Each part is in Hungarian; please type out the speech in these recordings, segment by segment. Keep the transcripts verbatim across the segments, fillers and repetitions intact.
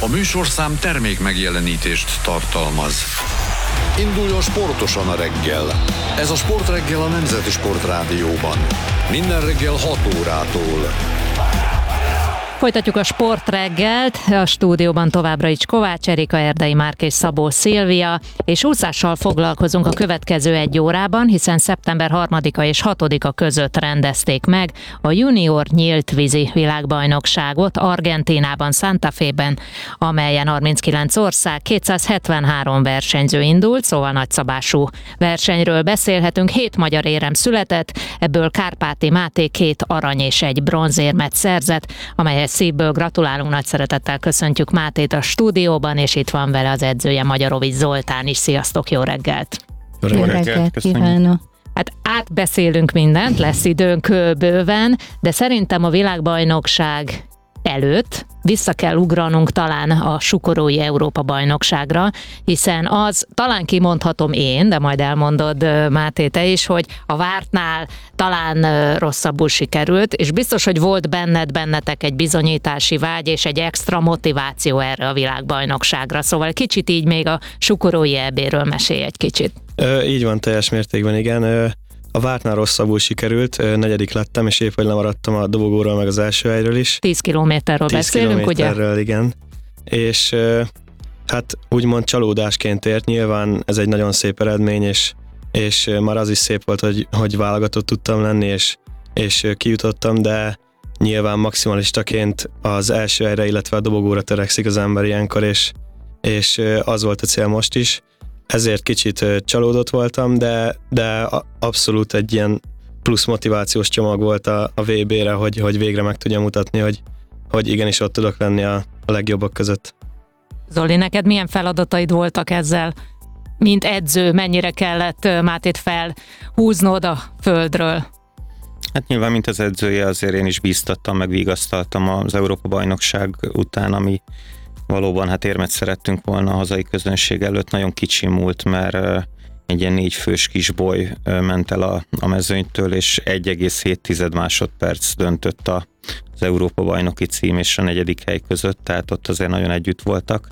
A műsorszám termék megjelenítést tartalmaz. Induljon sportosan a reggel. Ez a Sportreggel a Nemzeti Sportrádióban. Minden reggel hat órától. Folytatjuk a Sportreggelt, a stúdióban továbbra is Kovács Erika, Erdei Márk és Szabó Szilvia, és úszással foglalkozunk a következő egy órában, hiszen szeptember harmadika és hatodika között rendezték meg a junior nyílt vízi világbajnokságot Argentínában, Santa Fe-ben, amelyen harminckilenc ország, kétszázhetvenhárom versenyző indult, szóval nagyszabású versenyről beszélhetünk. Hét magyar érem született, ebből Kárpáti Máté két arany és egy bronzérmet szerzett, amelyhez szívből gratulálunk, nagy szeretettel köszöntjük Mátét a stúdióban, és itt van vele az edzője, Magyarovics Zoltán is. Sziasztok, jó reggelt! Jó reggelt, jó reggelt kívánok! Hát átbeszélünk mindent, lesz időnk bőven, de szerintem a világbajnokság előtt vissza kell ugranunk talán a sukorói Európa-bajnokságra, hiszen az, talán kimondhatom én, de majd elmondod, Máté, te is, hogy a vártnál talán rosszabbul sikerült, és biztos, hogy volt benned, bennetek egy bizonyítási vágy és egy extra motiváció erre a világbajnokságra. Szóval kicsit így még a sukorói é béről mesélj egy kicsit. Ö, így van, teljes mértékben, igen. Ö, A vártnál rosszabbul sikerült, negyedik lettem, és épp hogy lemaradtam a dobogóról, meg az első helyről is. tíz kilométerről beszélünk, ugye? tíz kilométerről, igen. És hát úgymond csalódásként ért, nyilván ez egy nagyon szép eredmény, és, és már az is szép volt, hogy, hogy válogatott tudtam lenni, és, és kijutottam, de nyilván maximalistaként az első helyre, illetve a dobogóra törekszik az ember ilyenkor, és, és az volt a cél most is. Ezért kicsit csalódott voltam, de, de abszolút egy ilyen plusz motivációs csomag volt a, a vé bére, hogy, hogy végre meg tudjam mutatni, hogy, hogy igenis ott tudok lenni a, a legjobbak között. Zoli, neked milyen feladataid voltak ezzel? Mint edző, mennyire kellett Mátét felhúznod a földről? Hát nyilván, mint az edzője, azért én is bíztattam, meg vigasztaltam az Európa-bajnokság után, ami valóban hát érmet szerettünk volna a hazai közönség előtt, nagyon kicsi múlt, mert egy ilyen négy fős kisboly ment el a, a mezőnytől, és egy egész hét másodperc döntött a, az Európa-bajnoki cím és a negyedik hely között, tehát ott azért nagyon együtt voltak.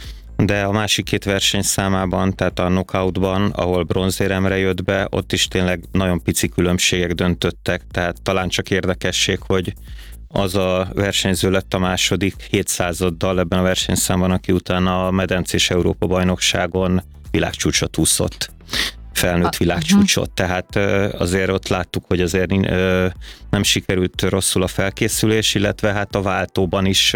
De a másik két verseny számában, tehát a knockoutban, ahol bronzéremre jött be, ott is tényleg nagyon pici különbségek döntöttek, tehát talán csak érdekesség, hogy az a versenyző lett a második hétszázaddal ebben a versenyszámban, aki utána a medencés Európa-bajnokságon világcsúcsot úszott. Felnőtt világcsúcsot, tehát azért ott láttuk, hogy azért nem sikerült rosszul a felkészülés, illetve hát a váltóban is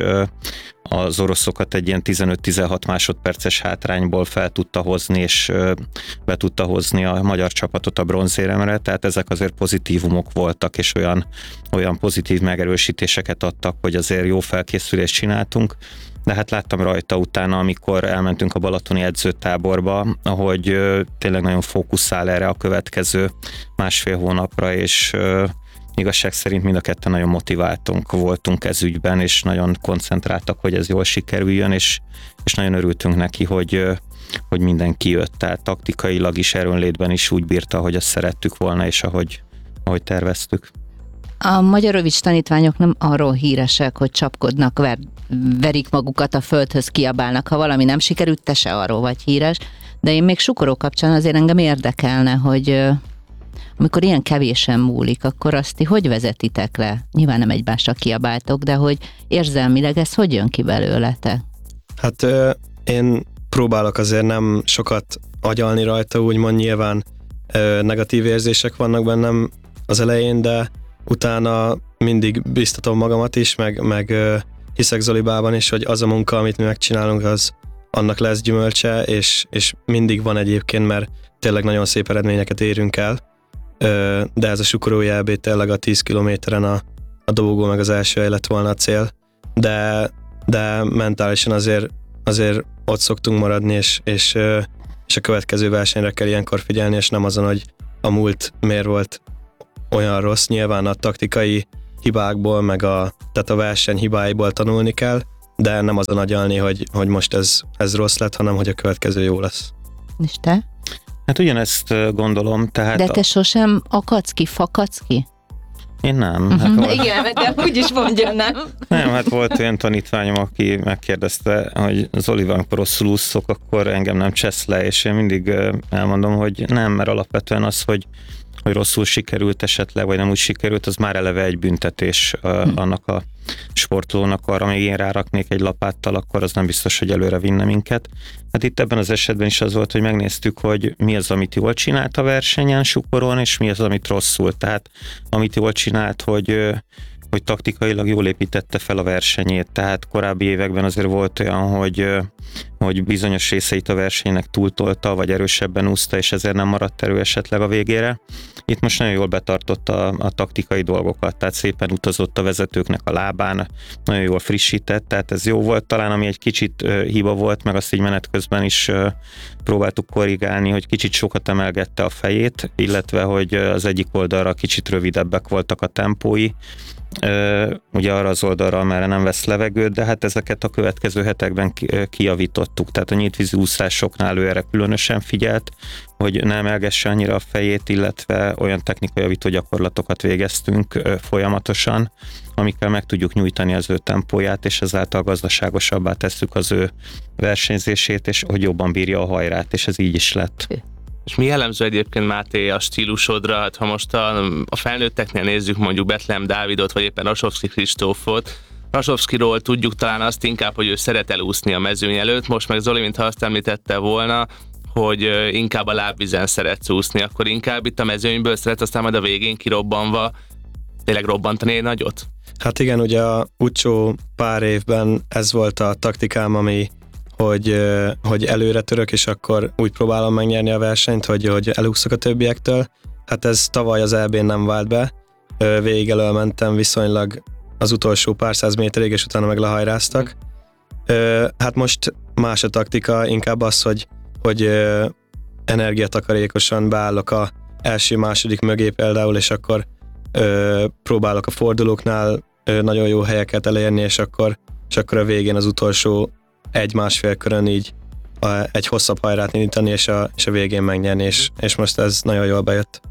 az oroszokat egy ilyen tizenöt-tizenhat másodperces hátrányból fel tudta hozni, és be tudta hozni a magyar csapatot a bronzéremre, tehát ezek azért pozitívumok voltak, és olyan, olyan pozitív megerősítéseket adtak, hogy azért jó felkészülést csináltunk. De hát láttam rajta utána, amikor elmentünk a balatoni edzőtáborba, hogy tényleg nagyon fókuszál erre a következő másfél hónapra, és igazság szerint mind a ketten nagyon motiváltunk voltunk ez ügyben, és nagyon koncentráltak, hogy ez jól sikerüljön, és, és nagyon örültünk neki, hogy, hogy mindenki jött, tehát taktikailag is, erőnlétben is úgy bírta, hogy azt szerettük volna, és ahogy, ahogy terveztük. A Magyarovics tanítványok nem arról híresek, hogy csapkodnak, ver, verik magukat a földhöz, kiabálnak, ha valami nem sikerült, te se arról vagy híres, de én még sukoró kapcsán azért engem érdekelne, hogy amikor ilyen kevésen múlik, akkor azt ti hogy vezetitek le? Nyilván nem egymásra kiabáltok, de hogy érzelmileg ez hogy jön ki belőletek? Hát én próbálok azért nem sokat agyalni rajta, úgymond nyilván negatív érzések vannak bennem az elején, de utána mindig biztatom magamat is, meg, meg hiszek Zolibában is, hogy az a munka, amit mi megcsinálunk, az annak lesz gyümölcse, és, és mindig van egyébként, mert tényleg nagyon szép eredményeket érünk el, de ez a sukorói é bé tényleg a tíz kilométeren a, a dobogó meg az első hely lett volna a cél, de, de mentálisan azért, azért ott szoktunk maradni, és, és, és a következő versenyre kell ilyenkor figyelni, és nem azon, hogy a múlt miért volt olyan rossz, nyilván a taktikai hibákból, meg a, tehát a verseny hibáiból tanulni kell, de nem azon agyalni, hogy, hogy most ez, ez rossz lett, hanem hogy a következő jó lesz. És te? Hát ugyanezt gondolom, tehát... De te a... sosem akadsz ki, fakadsz ki? Én nem. Uh-huh. Hát volt, Igen, de úgy is mondja, nem? nem, hát volt olyan tanítványom, aki megkérdezte, hogy Zoli, amikor rosszul úszok, akkor engem nem csesz le, és én mindig elmondom, hogy nem, mert alapvetően az, hogy hogy rosszul sikerült esetleg, vagy nem úgy sikerült, az már eleve egy büntetés uh, annak a sportolónak, arra még én ráraknék egy lapáttal, akkor az nem biztos, hogy előre vinne minket. Hát itt ebben az esetben is az volt, hogy megnéztük, hogy mi az, amit jól csinált a versenyen sukoron, és mi az, amit rosszul. Tehát amit jól csinált, hogy hogy taktikailag jól építette fel a versenyét, tehát korábbi években azért volt olyan, hogy, hogy bizonyos részeit a versenynek túltolta, vagy erősebben úszta, és ezért nem maradt erő esetleg a végére. Itt most nagyon jól betartotta a, a taktikai dolgokat, tehát szépen utazott a vezetőknek a lábán, nagyon jól frissített, tehát ez jó volt. Talán ami egy kicsit uh, hiba volt, meg azt így menet közben is uh, próbáltuk korrigálni, hogy kicsit sokat emelgette a fejét, illetve hogy az egyik oldalra kicsit rövidebbek voltak a tempói, Uh, ugye arra az oldalra, amerre nem vesz levegőt, de hát ezeket a következő hetekben kijavítottuk, tehát a nyíltvízi úszásoknál ő erre különösen figyelt, hogy ne emelgesse annyira a fejét, illetve olyan technikai javító gyakorlatokat végeztünk uh, folyamatosan, amikkel meg tudjuk nyújtani az ő tempóját, és ezáltal gazdaságosabbá tesszük az ő versenyzését, és hogy jobban bírja a hajrát, és ez így is lett. És mi jellemző egyébként, Máté, a stílusodra? Hát ha most a, a felnőtteknél nézzük mondjuk Betlehem Dávidot, vagy éppen Rasovszky Kristófot, Rasovszkyról tudjuk talán azt inkább, hogy ő szeret elúszni a mezőny előtt, most meg Zoli, mintha azt említette volna, hogy inkább a lábvízen szeretsz úszni, akkor inkább itt a mezőnyből szeret, aztán majd a végén kirobbanva tényleg robbantani egy nagyot? Hát igen, ugye a utcsó pár évben ez volt a taktikám, ami hogy, hogy előre török, és akkor úgy próbálom megnyerni a versenyt, hogy, hogy elúszok a többiektől. Hát ez tavaly az é bén nem vált be. Végig elől mentem viszonylag az utolsó pár száz méterig, és utána meg lehajráztak. Hát most más a taktika, inkább az, hogy, hogy energiatakarékosan beállok a első-második mögé például, és akkor próbálok a fordulóknál nagyon jó helyeket elérni, és akkor, és akkor a végén az utolsó egy-másfél körön így a, egy hosszabb hajrát indítani, és a, és a végén megnyerni, és, és most ez nagyon jól bejött.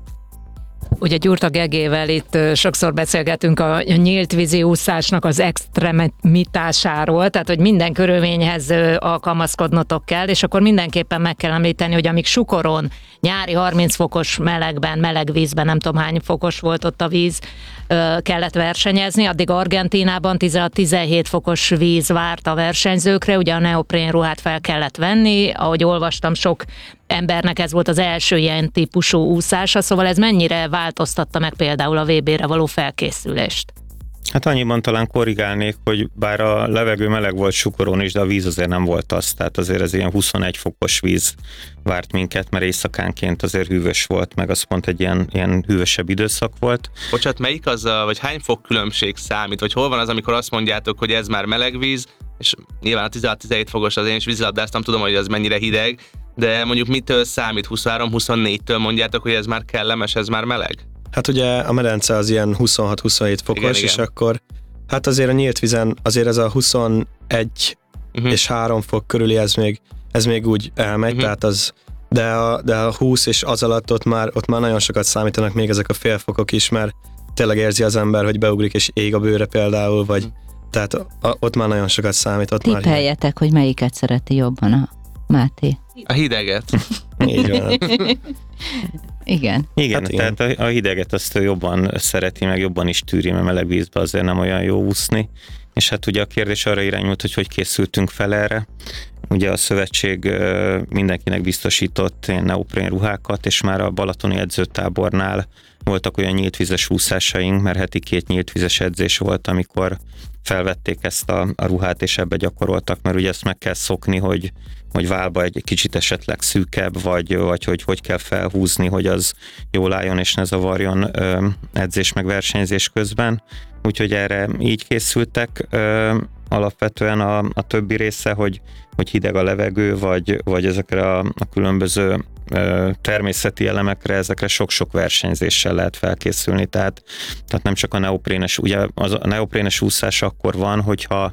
Ugye Gyurta Gegével itt sokszor beszélgetünk a nyílt vízi úszásnak az extremitásáról, tehát hogy minden körülményhez alkalmazkodnotok kell, és akkor mindenképpen meg kell említeni, hogy amíg Sukoron nyári harminc fokos melegben, meleg vízben, nem tudom hány fokos volt ott a víz, kellett versenyezni, addig Argentínában tizenhat-tizenhét fokos víz várt a versenyzőkre, ugye a neoprén ruhát fel kellett venni, ahogy olvastam, sok embernek ez volt az első ilyen típusú úszása, szóval ez mennyire változtatta meg például a vé bére való felkészülést? Hát annyiban talán korrigálnék, hogy bár a levegő meleg volt Sukoron is, de a víz azért nem volt az, tehát azért ez ilyen huszonegy fokos víz várt minket, mert éjszakánként azért hűvös volt, meg az pont egy ilyen, ilyen hűvösebb időszak volt. Bocsát, melyik az, a, vagy hány fok különbség számít, vagy hol van az, amikor azt mondjátok, hogy ez már meleg víz, és nyilván a tizenhat-tizenhét fokos, az én is vízilabdáztam, tudom, hogy ez mennyire hideg, de mondjuk mitől számít? huszonhárom-huszonnégytől mondjátok, hogy ez már kellemes, ez már meleg? Hát ugye a medence az ilyen huszonhat-huszonhét fokos, igen, és igen. Akkor hát azért a nyílt vízen azért ez a huszonegy uh-huh. és három fok körüli, ez még, ez még úgy elmegy, uh-huh. tehát az, de a, de a húsz és az alatt ott már, ott már nagyon sokat számítanak még ezek a félfokok is, mert tényleg érzi az ember, hogy beugrik és ég a bőre például, vagy uh-huh. tehát a, ott már nagyon sokat számított. Tippeljetek, hogy melyiket szereti jobban a Máté. A hideget. Így van. Igen. Igen, hát igen. tehát a, a hideget azt jobban szereti, meg jobban is tűri, mert meleg vízben azért nem olyan jó úszni. És hát ugye a kérdés arra irányult, hogy hogy készültünk fel erre. Ugye a szövetség mindenkinek biztosított neoprén ruhákat, és már a balatoni edzőtábornál voltak olyan nyíltvízes úszásaink, mert heti két nyíltvízes edzés volt, amikor felvették ezt a, a ruhát, és ebbe gyakoroltak, mert ugye ezt meg kell szokni, hogy, hogy válba egy kicsit esetleg szűkebb, vagy, vagy hogy hogy kell felhúzni, hogy az jól álljon, és ne zavarjon ö, edzés meg versenyzés közben. Úgyhogy erre így készültek. Ö, alapvetően a, a többi része, hogy, hogy hideg a levegő, vagy, vagy ezekre a, a különböző ö, természeti elemekre, ezekre sok-sok versenyzéssel lehet felkészülni, tehát, tehát nem csak a neoprénes, ugye az a neoprénes úszás akkor van, hogyha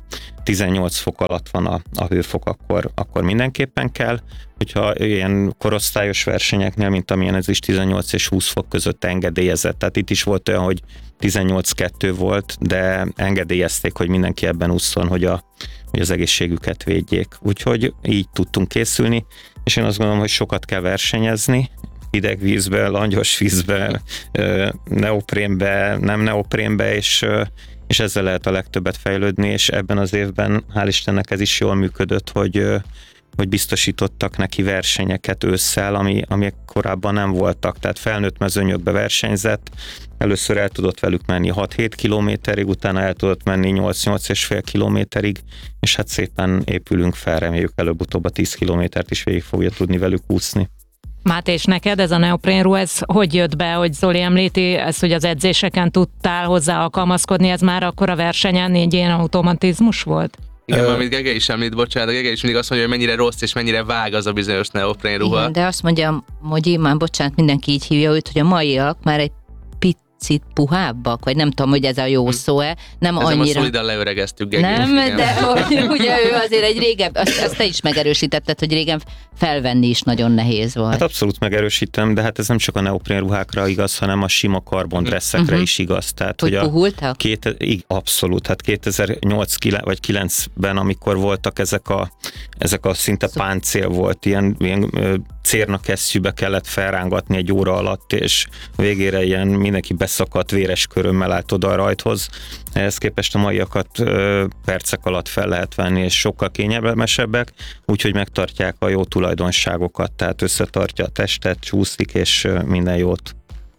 tizennyolc fok alatt van a, a hőfok, akkor, akkor mindenképpen kell. Hogyha ilyen korosztályos versenyeknél, mint amilyen ez is tizennyolc és húsz fok között engedélyezett. Tehát itt is volt olyan, hogy tizennyolc kettő volt, de engedélyezték, hogy mindenki ebben ússzon, hogy, a, hogy az egészségüket védjék. Úgyhogy így tudtunk készülni, és én azt gondolom, hogy sokat kell versenyezni, hideg vízbe, langyos vízbe, neoprénbe, nem neoprénbe, és, és ezzel lehet a legtöbbet fejlődni, és ebben az évben, hál' Istennek ez is jól működött, hogy, hogy biztosítottak neki versenyeket ősszel, ami, ami korábban nem voltak, tehát felnőtt mezőnyökbe versenyzett, először el tudott velük menni hat-hét kilométerig, utána el tudott menni nyolc-nyolc és fél kilométerig, és hát szépen épülünk fel, reméljük előbb-utóbb a tíz kilométert is végig fogja tudni velük úszni. Máté, és neked ez a neoprénruha, ez hogy jött be, hogy Zoli említi, ezt, hogy az edzéseken tudtál hozzá alkalmazkodni, ez már akkor a versenyen egy ilyen automatizmus volt? Igen, amit Gege is említ, bocsánat, Gege is mindig azt mondja, hogy mennyire rossz és mennyire vág az a bizonyos neoprénruha. Igen, de azt mondja, hogy Imán, bocsánat, mindenki így hívja őt, hogy a maiak már egy picit puhábbak, vagy nem tudom, hogy ez a jó szó-e, nem Ezzel annyira. a szolidan leöregeztük Gegét. Nem, igen. de hogy, ugye ő azért egy régebb, azt, azt te is megerősítetted, hogy régen felvenni is nagyon nehéz volt. Hát abszolút megerősítem, de hát ez nem csak a neoprén ruhákra igaz, hanem a sima karbondresszekre uh-huh. is igaz. Tehát, hogy, hogy a puhultak? Két, abszolút, hát kétezer-nyolc vagy kilencben, amikor voltak ezek a, ezek a szinte páncél volt, ilyen, ilyen cérnakesztyűbe kellett felrángatni egy óra alatt, és végére ilyen mindenki beszakadt véres körömmel állt oda a rajthoz. Ehhez képest a maiakat ö, percek alatt fel lehet venni, és sokkal kényelmesebbek, úgyhogy megtartják a jó tulajdonságokat, tehát összetartja a testet, csúszik, és ö, minden jót.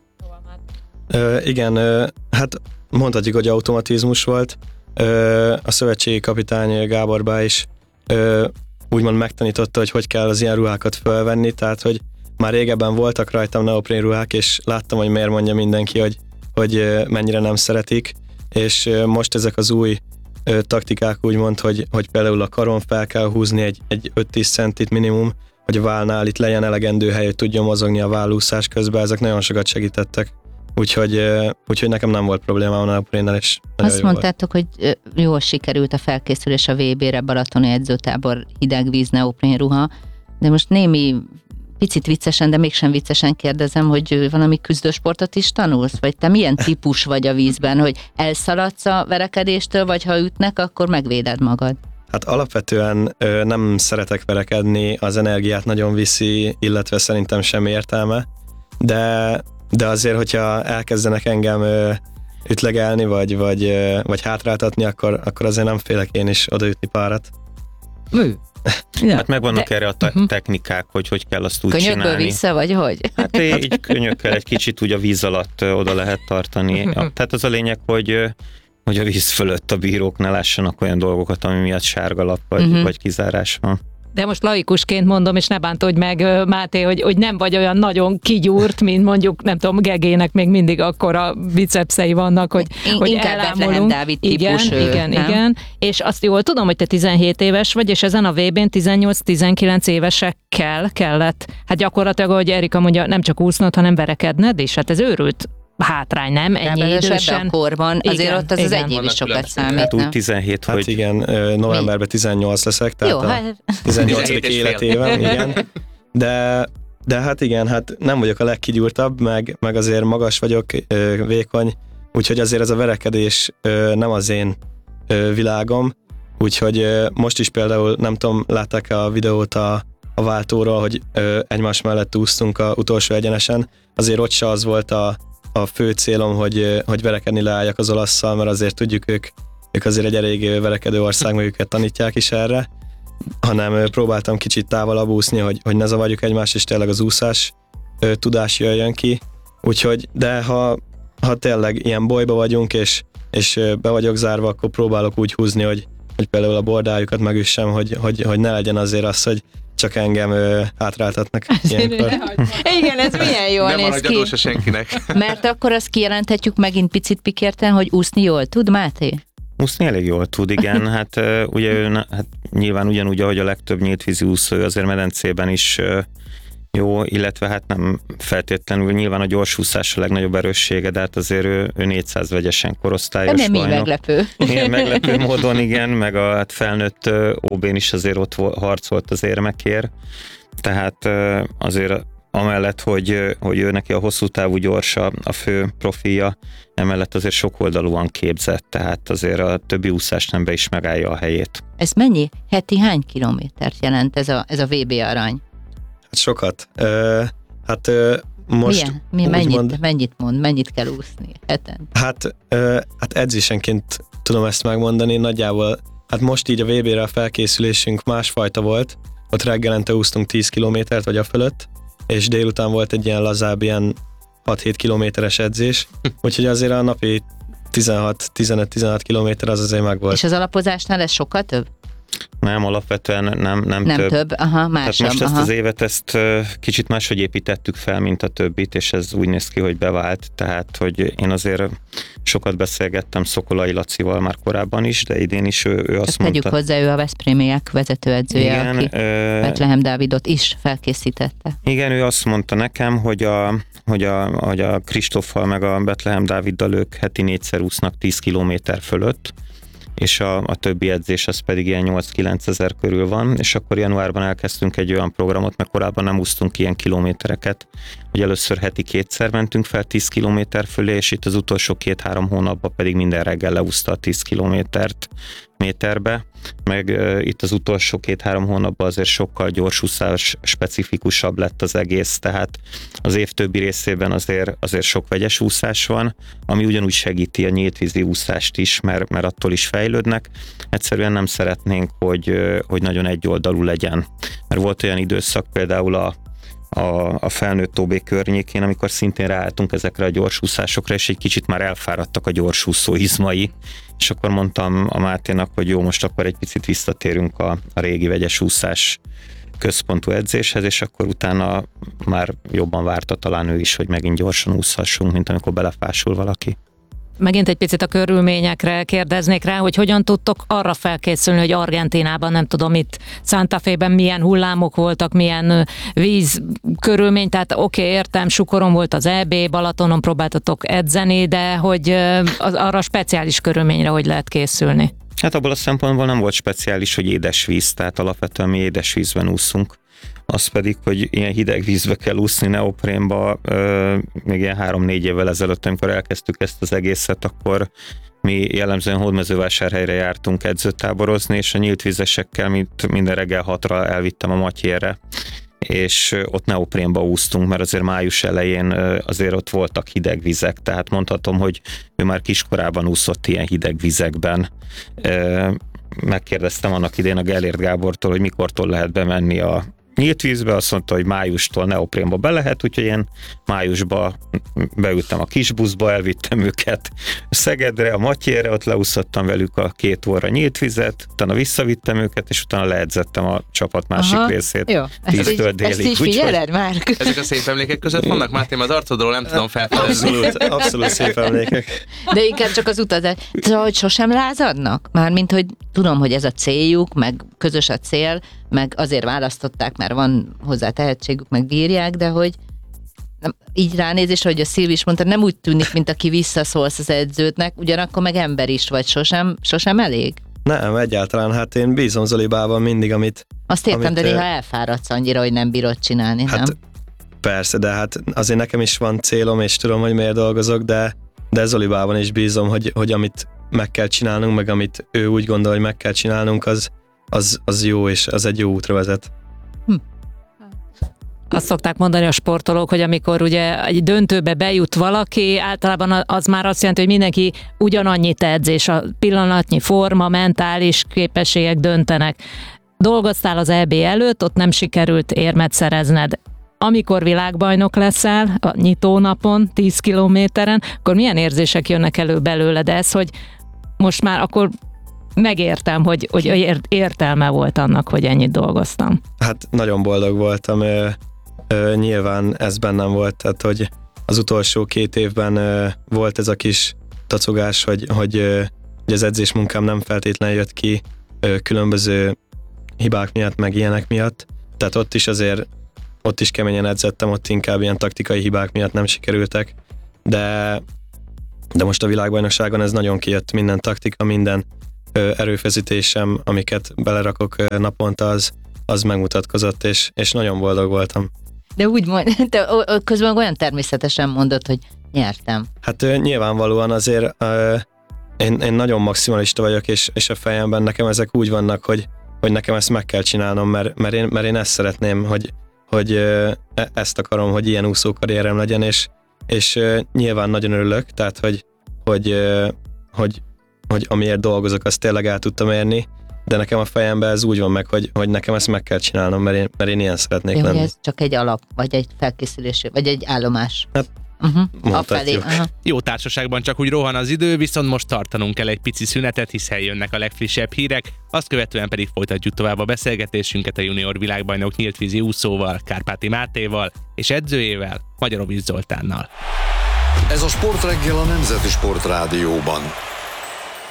Ö, igen, ö, hát mondhatjuk, hogy automatizmus volt. Ö, a szövetségi kapitány Gábor Bá is ö, úgymond megtanította, hogy hogy kell az ilyen ruhákat fölvenni, tehát hogy már régebben voltak rajtam neoprén ruhák, és láttam, hogy miért mondja mindenki, hogy, hogy mennyire nem szeretik, és most ezek az új ö, taktikák úgymond, hogy, hogy például a karon fel kell húzni egy, egy öt-tíz centit minimum, hogy a válnál itt legyen elegendő hely, hogy tudjon mozogni a vállúszás közben, ezek nagyon sokat segítettek. Úgyhogy, úgyhogy nekem nem volt probléma a neoprénnel, és azt mondtátok, volt. Hogy jól sikerült a felkészülés a vé bére, balatoni edzőtábor, hidegvíz, neoprén ruha, de most némi picit viccesen, de mégsem viccesen kérdezem, hogy valami küzdősportot is tanulsz? Vagy te milyen típus vagy a vízben, hogy elszaladsz a verekedéstől, vagy ha ütnek, akkor megvéded magad? Hát alapvetően ö, nem szeretek verekedni, az energiát nagyon viszi, illetve szerintem semmi értelme, de, de azért, hogyha elkezdenek engem ö, ütlegelni, vagy, vagy, ö, vagy hátráltatni, akkor, akkor azért nem félek én is odaütni párat. Mű. Ja, hát megvannak de, erre a te- uh-huh. technikák, hogy hogy kell azt úgy Könyökből csinálni. vissza, vagy hogy? Hát így könyökkel egy kicsit úgy a víz alatt oda lehet tartani. Ja, tehát az a lényeg, hogy, hogy a víz fölött a bírók ne lássanak olyan dolgokat, ami miatt sárgalap vagy, uh-huh. vagy kizárás van. De most laikusként mondom, és ne bántódj meg, Máté, hogy, hogy nem vagy olyan nagyon kigyúrt, mint mondjuk, nem tudom, Gegének még mindig akkora bicepszei vannak, hogy, In- hogy inkább elámulunk. Dávid típus, igen, ő, igen, nem? igen. És azt jól tudom, hogy te tizenhét éves vagy, és ezen a vé bén tizennyolc-tizenkilenc évesekkel kellett. Hát gyakorlatilag, ahogy Erika mondja, nem csak úsznod, hanem verekedned, és hát ez őrült hátrány, nem? Ennyi idősen. A korban, azért igen, ott az igen. az egy év is sokat számít. Hát úgy tizenhét, hát hogy... igen, novemberben tizennyolc leszek, tehát Jó, a hát... tizennyolcadik életévem, igen. De, de hát igen, hát nem vagyok a legkigyúrtabb, meg, meg azért magas vagyok, vékony, úgyhogy azért ez a verekedés nem az én világom, úgyhogy most is például, nem tudom, látták a videót a, a váltóról, hogy egymás mellett úsztunk a utolsó egyenesen, azért ott se az volt a a fő célom, hogy, hogy verekedni leálljak az olasszal, mert azért tudjuk, ők, ők azért egy elég verekedő ország, meg őket tanítják is erre, hanem próbáltam kicsit távolabb úszni, hogy, hogy ne zavarjuk egymást, és tényleg az úszás tudás jöjjön ki. Úgyhogy, de ha, ha tényleg ilyen bolyba vagyunk, és, és be vagyok zárva, akkor próbálok úgy húzni, hogy, hogy például a bordájukat megüssem, hogy, hogy, hogy ne legyen azért az, hogy csak engem ö, hátráltatnak ilyenkor. Igen, ez milyen jól nem néz ki. Nem senkinek. Mert akkor azt kijelenthetjük megint picit pikérten, hogy úszni jól tud, Máté? Úszni elég jól tud, igen. Hát uh, ugye ő, hát nyilván ugyanúgy, ahogy a legtöbb nyíltvízi úszó, azért medencében is uh, jó, illetve hát nem feltétlenül, nyilván a gyorsúszás a legnagyobb erőssége, de hát azért ő, ő négyszáz vegyesen korosztályos nem bajnok. így meglepő. Igen, meglepő módon, igen, meg a hát felnőtt ó bén is azért ott harcolt az érmekért, tehát azért amellett, hogy, hogy ő neki a hosszú távú gyorsa a fő profilja, emellett azért sokoldalúan képzett, tehát azért a többi úszás nembe is megállja a helyét. Ez mennyi? Heti hány kilométert jelent ez a, ez a vé bé arany? Hát sokat. Ö, hát ö, most Milyen? Mi, mennyit, mond, mennyit mond? Mennyit kell úszni heten? Hát, ö, hát edzésenként tudom ezt megmondani, nagyjából, hát most így a vé bére a felkészülésünk másfajta volt, ott reggelente úsztunk tíz kilométert vagy a fölött, és délután volt egy ilyen lazább, ilyen hat-hét kilométeres edzés, úgyhogy azért a napi tizenhat-tizenöt-tizenhat kilométer az azért meg volt. És az alapozásnál ez sokkal több? Nem, alapvetően nem, nem, Nem több. több, aha, másabb. Tehát most ezt aha. az évet ezt kicsit máshogy építettük fel, mint a többit, és ez úgy néz ki, hogy bevált. Tehát, hogy én azért sokat beszélgettem Szokolai Lacival már korábban is, de idén is ő, ő azt Ezt mondta... tegyük hozzá, ő a Veszprémiek vezetőedzője, igen, aki ö... Betlehem Dávidot is felkészítette. Igen, ő azt mondta nekem, hogy a, hogy a, hogy a Kristóffal meg a Betlehem Dáviddal ők heti négyszer úsznak tíz kilométer fölött, és a, a többi edzés az pedig ilyen nyolc-kilenc ezer körül van, és akkor januárban elkezdtünk egy olyan programot, mert korábban nem úsztunk ilyen kilométereket, hogy először heti kétszer mentünk fel tíz kilométer fölé, és itt az utolsó két-három hónapban pedig minden reggel leúszta a tíz kilométert méterbe, meg uh, itt az utolsó két-három hónapban azért sokkal gyorsúszás specifikusabb lett az egész, tehát az év többi részében azért, azért sok vegyes úszás van, ami ugyanúgy segíti a nyíltvízi úszást is, mert, mert attól is fejlődnek. Egyszerűen nem szeretnénk, hogy, hogy nagyon egyoldalú legyen. Mert volt olyan időszak például a a, a felnőtt ó bé környékén, amikor szintén ráálltunk ezekre a gyorsúszásokra, és egy kicsit már elfáradtak a gyorsúszó izmai, és akkor mondtam a Máténak, hogy jó, most akkor egy picit visszatérünk a, a régi vegyes úszás központú edzéshez, és akkor utána már jobban várta talán ő is, hogy megint gyorsan úszhassunk, mint amikor belefásul valaki. Megint egy picit a körülményekre kérdeznék rá, hogy hogyan tudtok arra felkészülni, hogy Argentínában, nem tudom, itt Santa Fe-ben milyen hullámok voltak, milyen víz körülmény, tehát oké, okay, értem, Sukoron volt az é bé, Balatonon próbáltatok edzeni, de hogy az, arra speciális körülményre hogy lehet készülni? Hát abból a szempontból nem volt speciális, hogy édesvíz, tehát alapvetően mi édesvízben úszunk. Az pedig, hogy ilyen hideg vízbe kell úszni neoprénba, euh, még ilyen három-négy évvel ezelőtt, amikor elkezdtük ezt az egészet, akkor mi jellemzően Hódmezővásárhelyre jártunk edzőtáborozni, és a nyílt vízesekkel mint minden reggel hatra elvittem a Matyérre, és ott neoprénba úsztunk, mert azért május elején azért ott voltak hideg vizek, tehát mondhatom, hogy ő már kiskorában úszott ilyen hideg vizekben. Megkérdeztem annak idén a Gellért Gábortól, hogy mikortól lehet bemenni a nyílt vízbe, azt mondta, hogy májustól neoprénba be lehet, úgyhogy én májusba beültem a kis buszba, elvittem őket Szegedre, a Matyérre, ott leúszottam velük a két óra nyílt vizet, utána visszavittem őket, és utána leedzettem a csapat másik aha, részét. Jó, ezt, így, ezt így figyeled már? Ezek a szép emlékek között vannak, Máté, az arcodról nem tudom felfedezni. Abszolút, abszolút szép emlékek. De inkább csak az utazás. Szóval, hogy sosem lázadnak? Mármint, hogy tudom, hogy ez a céljuk, meg közös a cél, meg azért választották, mert van hozzá tehetségük, meg bírják, de hogy nem, így ránézés, hogy a Szilvi is mondta, nem úgy tűnik, mint aki visszaszólsz az edződnek, ugyanakkor meg ember is vagy, sosem, sosem elég? Nem, egyáltalán, hát én bízom Zolibában mindig, amit... Azt értem, amit, de néha elfáradsz annyira, hogy nem bírod csinálni, hát, nem? Persze, de hát azért nekem is van célom, és tudom, hogy miért dolgozok, de, de Zolibában is bízom, hogy, hogy amit meg kell csinálnunk, meg amit ő úgy gondol, hogy meg kell csinálnunk, az, az, az jó, és az egy jó útra vezet. Hm. Azt szokták mondani a sportolók, hogy amikor ugye egy döntőbe bejut valaki, általában az már azt jelenti, hogy mindenki ugyanannyit edz, és a pillanatnyi forma, mentális képességek döntenek. Dolgoztál az é bé előtt, ott nem sikerült érmet szerezned. Amikor világbajnok leszel a nyitónapon, tíz kilométeren, akkor milyen érzések jönnek elő belőled? Ez, hogy most már akkor megértem, hogy, hogy értelme volt annak, hogy ennyit dolgoztam. Hát nagyon boldog voltam. Ö, ö, nyilván ez bennem volt, tehát hogy az utolsó két évben ö, volt ez a kis tacogás, hogy, hogy, ö, hogy az edzésmunkám nem feltétlenül jött ki ö, különböző hibák miatt, meg ilyenek miatt. Tehát ott is azért ott is keményen edzettem, ott inkább ilyen taktikai hibák miatt nem sikerültek, de, de most a világbajnokságon ez nagyon kijött, minden taktika, minden ö, erőfeszítésem, amiket belerakok ö, naponta, az, az megmutatkozott, és, és nagyon boldog voltam. De úgy mond, te közben olyan természetesen mondod, hogy nyertem. Hát ö, nyilvánvalóan azért ö, én, én nagyon maximalista vagyok, és, és a fejemben nekem ezek úgy vannak, hogy, hogy nekem ezt meg kell csinálnom, mert, mert, én, mert én ezt szeretném, hogy, hogy ö, ezt akarom, hogy ilyen úszókarrierem legyen, és, és ö, nyilván nagyon örülök, tehát hogy, hogy, ö, hogy, hogy amiért dolgozok, azt tényleg el tudtam érni, de nekem a fejemben ez úgy van meg, hogy, hogy nekem ezt meg kell csinálnom, mert én, mert én ilyen szeretnék Jó, lenni. ez csak egy alap, vagy egy felkészülés, vagy egy állomás. Hát, uh-huh. mondhatjuk. Aha. Jó társaságban csak úgy rohan az idő, viszont most tartanunk kell egy pici szünetet, hiszen jönnek a legfrissebb hírek, azt követően pedig folytatjuk tovább a beszélgetésünket a junior világbajnok nyíltvízi úszóval, Kárpáti Mátéval és edzőjével, Magyarovics Zoltánnal. Ez a Sportreggel a Nemzeti Sport Rádióban.